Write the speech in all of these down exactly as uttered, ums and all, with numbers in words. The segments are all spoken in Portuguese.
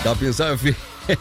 Capinzal F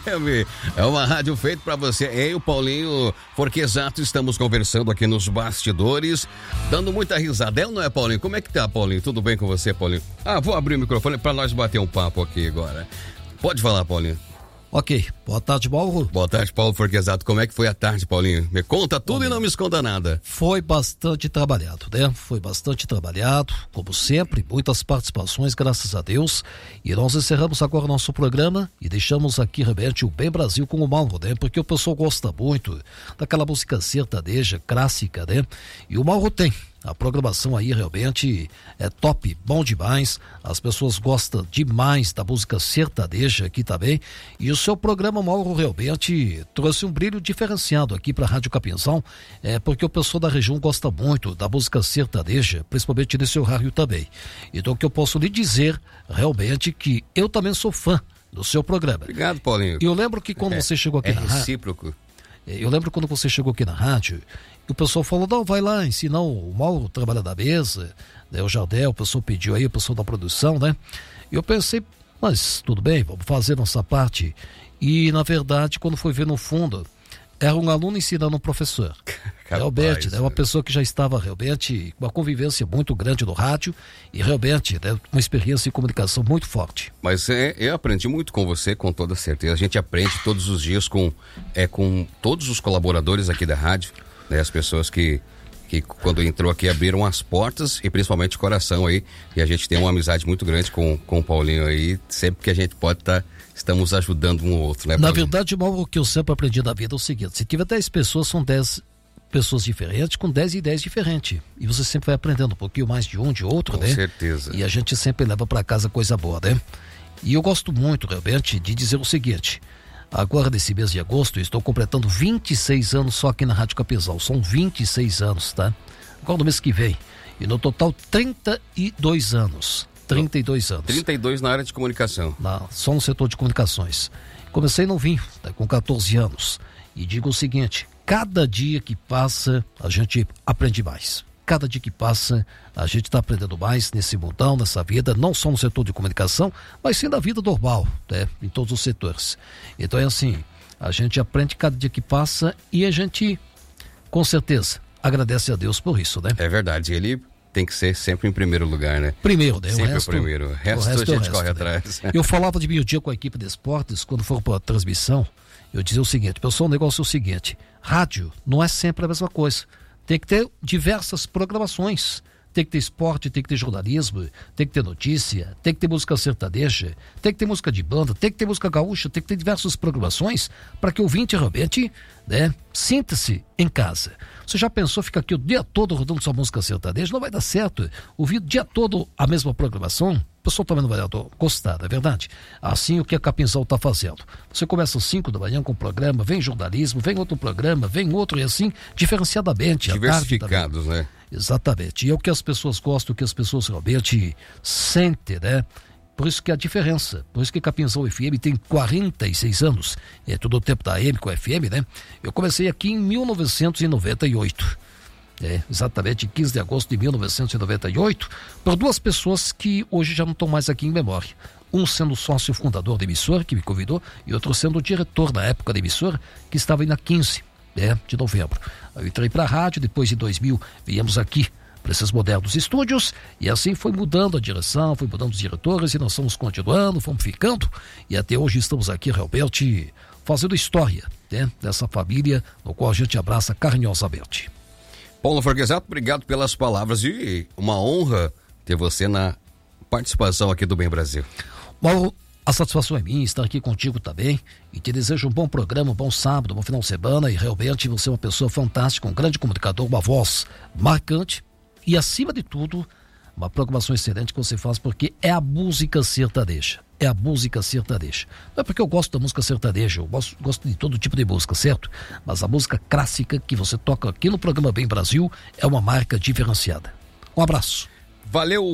M é uma rádio feita pra você. Eu e o Paulinho Forquesato estamos conversando aqui nos bastidores, dando muita risada. É ou não é, Paulinho? Como é que tá, Paulinho? Tudo bem com você, Paulinho? Ah, vou abrir o microfone pra nós bater um papo aqui agora. Pode falar, Paulinho. Ok, boa tarde, Mauro. Boa tarde, Paulo Forquesato. Como é que foi a tarde, Paulinho? Me conta tudo. Paulinho, e não me esconda nada. Foi bastante trabalhado, né? Foi bastante trabalhado, como sempre, muitas participações, graças a Deus. E nós encerramos agora o nosso programa e deixamos aqui realmente o Bem Brasil com o Mauro, né? Porque o pessoal gosta muito daquela música sertaneja, clássica, né? E o Mauro tem. A programação aí realmente é top, bom demais. As pessoas gostam demais da música sertaneja aqui também. E o seu programa, Mauro, realmente trouxe um brilho diferenciado aqui para a Rádio Capinzal, é, porque o pessoal da região gosta muito da música sertaneja, principalmente nesse horário também. Então, o que eu posso lhe dizer realmente que eu também sou fã do seu programa. Obrigado, Paulinho. E eu lembro que quando é, você chegou aqui é na rádio... recíproco. Eu lembro quando você chegou aqui na rádio, o pessoal falou, não, vai lá, ensina o Mauro trabalha da mesa, né, o Jardel, o pessoal pediu aí, o pessoal da produção, né? E eu pensei, mas tudo bem, vamos fazer nossa parte. E, na verdade, quando foi ver no fundo, era um aluno ensinando um professor. Realmente, né, uma pessoa que já estava realmente com uma convivência muito grande no rádio e realmente, né, uma experiência em comunicação muito forte. Mas é, eu aprendi muito com você, com toda certeza. A gente aprende todos os dias com, é, com todos os colaboradores aqui da rádio, né, as pessoas que, que quando entrou aqui abriram as portas e principalmente o coração aí. E a gente tem uma amizade muito grande com, com o Paulinho aí. Sempre que a gente pode estar, tá, estamos ajudando um ou outro, né, Paulinho? Na verdade, Mauro, o que eu sempre aprendi na vida é o seguinte: se tiver dez pessoas, são dez pessoas diferentes, com dez ideias diferentes. E você sempre vai aprendendo um pouquinho mais de um, de outro, com né? Com certeza. E a gente sempre leva para casa coisa boa, né? E eu gosto muito, realmente, de dizer o seguinte: agora, nesse mês de agosto, eu estou completando vinte e seis anos só aqui na Rádio Capinzal. São vinte e seis anos, tá? Agora no mês que vem. E no total, trinta e dois anos. trinta e dois anos. trinta e dois na área de comunicação. Na, só no setor de comunicações. Comecei novinho, tá, com catorze anos. E digo o seguinte: cada dia que passa, a gente aprende mais. Cada dia que passa, a gente está aprendendo mais nesse mundão, nessa vida, não só no setor de comunicação, mas sim na vida normal, né? Em todos os setores. Então é assim, a gente aprende cada dia que passa e a gente, com certeza, agradece a Deus por isso, né? É verdade, ele tem que ser sempre em primeiro lugar, né? Primeiro, né? Sempre o resto, o primeiro. O resto, o resto a gente é o resto, corre, né, atrás. Eu falava de meio-dia com a equipe de esportes, quando for para a transmissão, eu dizia o seguinte: pessoal, o negócio é o seguinte, rádio não é sempre a mesma coisa. Tem que ter diversas programações. Tem que ter esporte, tem que ter jornalismo, tem que ter notícia, tem que ter música sertaneja, tem que ter música de banda, tem que ter música gaúcha, tem que ter diversas programações para que o ouvinte realmente, né, sinta-se em casa. Você já pensou ficar aqui o dia todo rodando sua música sertaneja? Não vai dar certo. Ouvir o dia todo a mesma programação, o pessoal também não vai gostar, não é verdade? Assim o que a Capinzal está fazendo. Você começa às cinco da manhã com o programa, vem jornalismo, vem outro programa, vem outro e assim, diferenciadamente. Diversificados, né? Exatamente. E é o que as pessoas gostam, o que as pessoas realmente sentem, né? Por isso que a diferença, por isso que Capinzal F M tem quarenta e seis anos, é todo o tempo da A M com a F M, né? Eu comecei aqui em mil novecentos e noventa e oito. É, exatamente, quinze de agosto de mil novecentos e noventa e oito, por duas pessoas que hoje já não estão mais aqui em memória. Um sendo sócio fundador da emissora, que me convidou, e outro sendo o diretor na época da emissora, que estava aí na quinze, é, de novembro. Eu entrei para a rádio, depois de dois mil, viemos aqui para esses modernos estúdios, e assim foi mudando a direção, foi mudando os diretores, e nós fomos continuando, fomos ficando, e até hoje estamos aqui realmente fazendo história, né, dessa família, no qual a gente abraça carinhosamente. Paulo Forquesato, obrigado pelas palavras e uma honra ter você na participação aqui do Bem Brasil. Mauro, a satisfação é minha estar aqui contigo também e te desejo um bom programa, um bom sábado, um bom final de semana e realmente você é uma pessoa fantástica, um grande comunicador, uma voz marcante e acima de tudo, uma programação excelente que você faz porque é a música sertaneja. É a música sertaneja. Não é porque eu gosto da música sertaneja, eu gosto, gosto de todo tipo de música, certo? Mas a música clássica que você toca aqui no programa Bem Brasil é uma marca diferenciada. Um abraço. Valeu,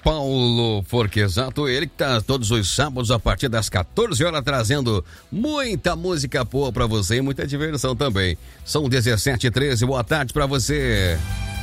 Paulo Forquesato, ele que tá todos os sábados a partir das quatorze horas trazendo muita música boa pra você e muita diversão também. São dezessete e treze, boa tarde pra você.